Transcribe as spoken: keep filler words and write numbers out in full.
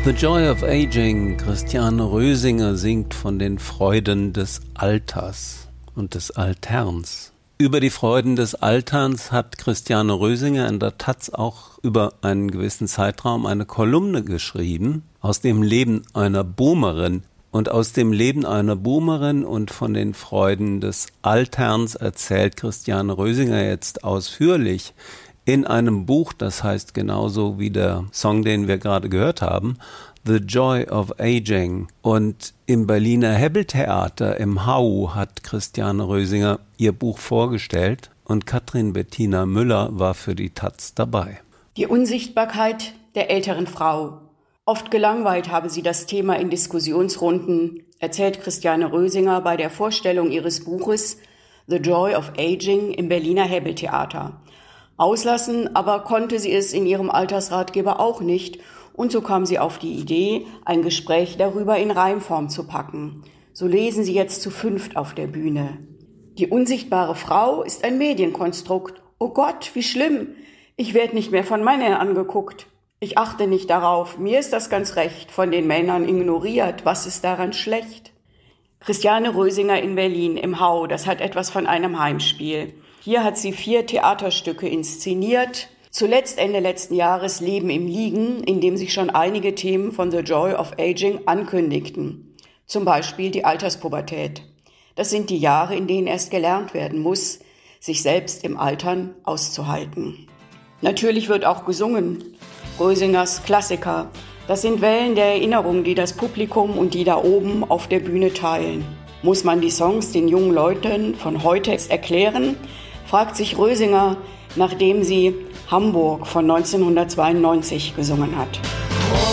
The Joy of Aging. Christiane Rösinger singt von den Freuden des Alters und des Alterns. Über die Freuden des Alterns hat Christiane Rösinger in der Taz auch über einen gewissen Zeitraum eine Kolumne geschrieben, aus dem Leben einer Boomerin. Und aus dem Leben einer Boomerin und von den Freuden des Alterns erzählt Christiane Rösinger jetzt ausführlich in einem Buch, das heißt genauso wie der Song, den wir gerade gehört haben, The Joy of Aging. Und im Berliner Hebbeltheater im Hau hat Christiane Rösinger ihr Buch vorgestellt und Katrin Bettina Müller war für die Taz dabei. Die Unsichtbarkeit der älteren Frau. Oft gelangweilt habe sie das Thema in Diskussionsrunden, erzählt Christiane Rösinger bei der Vorstellung ihres Buches The Joy of Aging im Berliner Hebbeltheater. Auslassen aber konnte sie es in ihrem Altersratgeber auch nicht und so kam sie auf die Idee, ein Gespräch darüber in Reimform zu packen. So lesen sie jetzt zu fünft auf der Bühne. Die unsichtbare Frau ist ein Medienkonstrukt. Oh Gott, wie schlimm! Ich werde nicht mehr von Männern angeguckt. Ich achte nicht darauf. Mir ist das ganz recht. Von den Männern ignoriert. Was ist daran schlecht? Christiane Rösinger in Berlin im Hau. Das hat etwas von einem Heimspiel. Hier hat sie vier Theaterstücke inszeniert. Zuletzt Ende letzten Jahres Leben im Liegen, in dem sich schon einige Themen von The Joy of Aging ankündigten. Zum Beispiel die Alterspubertät. Das sind die Jahre, in denen erst gelernt werden muss, sich selbst im Altern auszuhalten. Natürlich wird auch gesungen. Rösingers Klassiker. Das sind Wellen der Erinnerung, die das Publikum und die da oben auf der Bühne teilen. Muss man die Songs den jungen Leuten von heute erklären? Fragt sich Rösinger, nachdem sie Hamburg von neunzehnhundertzweiundneunzig gesungen hat.